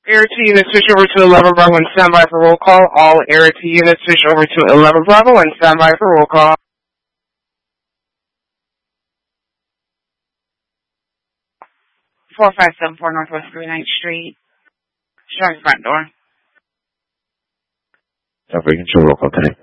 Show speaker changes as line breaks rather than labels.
Air T units switch over to 11 Bravo and stand by for roll call. All Air T units switch over to 11 Bravo and stand by for roll call.
4574 Northwest 39th Street. Showing front door.
South Beacon, show roll call 10.